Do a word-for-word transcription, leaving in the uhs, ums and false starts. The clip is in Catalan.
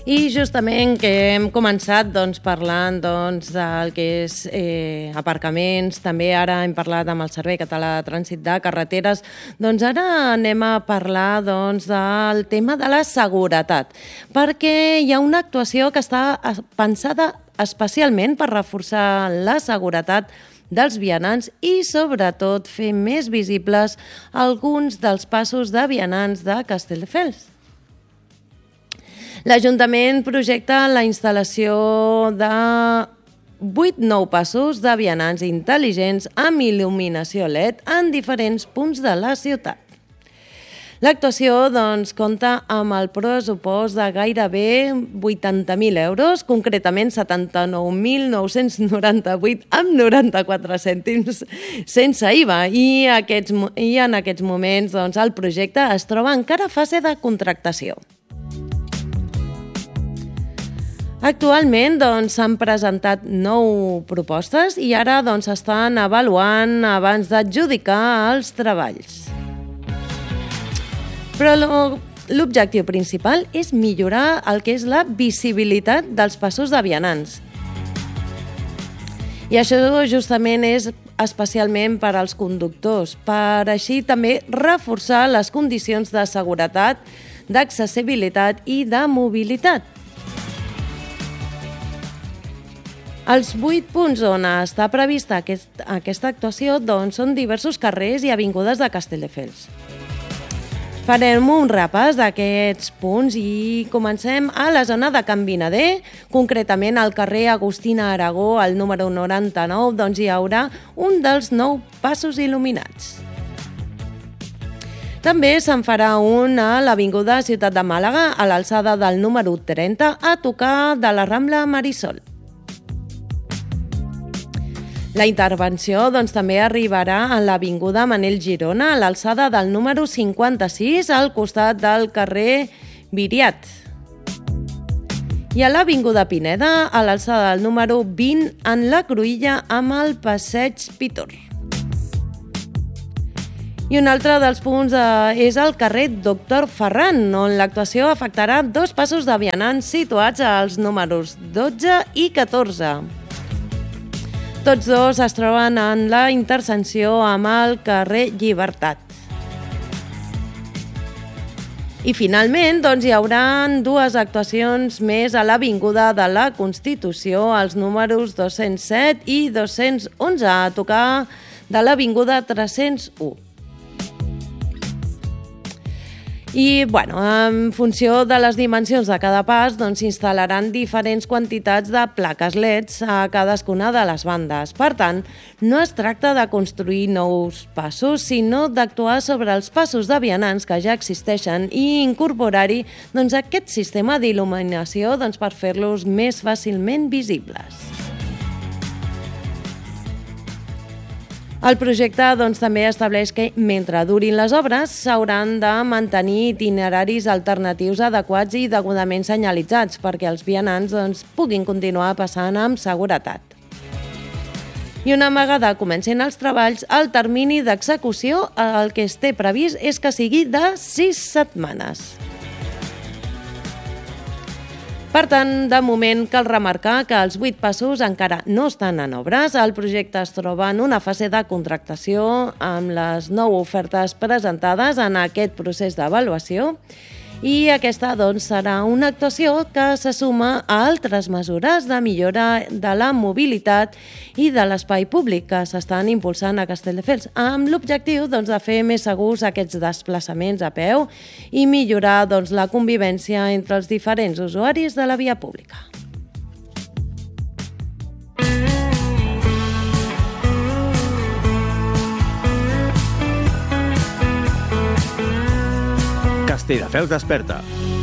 I justament que hem començat doncs, parlant doncs, del que és eh, aparcaments, també ara hem parlat amb el Servei Català de Trànsit de Carreteres, doncs ara anem a parlar doncs, del tema de la seguretat, perquè hi ha una actuació que està pensada especialment per reforçar la seguretat dels vianants i, sobretot, fer més visibles alguns dels passos de vianants de Castelldefels. L'Ajuntament projecta la instal·lació de vuit nous passos de vianants intel·ligents amb il·luminació L E D en diferents punts de la ciutat. L'actuació doncs, compta amb el pressupost de gairebé vuitanta mil euros, concretament setanta-nou mil nou-cents noranta-vuit amb noranta-quatre cèntims sense I V A. I, aquests, i en aquests moments doncs, el projecte es troba encara a fase de contractació. Actualment doncs, s'han presentat nou propostes i ara doncs, estan avaluant abans d'adjudicar els treballs. Però l'objectiu principal és millorar el que és la visibilitat dels passos de vianants. I això justament és especialment per als conductors, per així també reforçar les condicions de seguretat, d'accessibilitat i de mobilitat. Els vuit punts on està prevista aquest, aquesta actuació doncs, són diversos carrers i avingudes de Castelldefels. Farem un repàs d'aquests punts i comencem a la zona de Can Vinader, concretament al carrer Agustina Aragó, al número noranta-nou, doncs hi haurà un dels nou passos il·luminats. També se'n farà un a l'Avinguda Ciutat de Màlaga, a l'alçada del número trenta, a tocar de la Rambla Marisol. La intervenció doncs, també arribarà a l'Avinguda Manel Girona, a l'alçada del número cinquanta-sis, al costat del carrer Viriat. I a l'Avinguda Pineda, a l'alçada del número vint, en la Cruïlla, amb el Passeig Pitor. I un altre dels punts eh, és el carrer Doctor Ferran, on l'actuació afectarà dos passos de vianants situats als números dotze i catorze. Tots dos es troben en la intersecció amb el carrer Llibertat. I finalment doncs, hi haurà dues actuacions més a l'Avinguda de la Constitució, als números dos-cents set i dos-cents onze, a tocar de l'Avinguda tres-cents u. I, bueno, en funció de les dimensions de cada pas, doncs, s'instal·laran diferents quantitats de plaques L E Ds a cadascuna de les bandes. Per tant, no es tracta de construir nous passos, sinó d'actuar sobre els passos de vianants que ja existeixen i incorporar-hi doncs, aquest sistema d'il·luminació doncs, per fer-los més fàcilment visibles. El projecte doncs, també estableix que, mentre durin les obres, s'hauran de mantenir itineraris alternatius adequats i degudament senyalitzats perquè els vianants doncs, puguin continuar passant amb seguretat. I una vegada comencin els treballs, el termini d'execució, el que es té previst, és que sigui de sis setmanes. Per tant, de moment cal remarcar que els vuit passos encara no estan en obres. El projecte es troba en una fase de contractació amb les nou ofertes presentades en aquest procés d'avaluació i aquesta doncs, serà una actuació que se suma a altres mesures de millora de la mobilitat i de l'espai públic que s'estan impulsant a Castelldefels amb l'objectiu doncs, de fer més segurs aquests desplaçaments a peu i millorar doncs, la convivència entre els diferents usuaris de la via pública. Castelldefels desperta.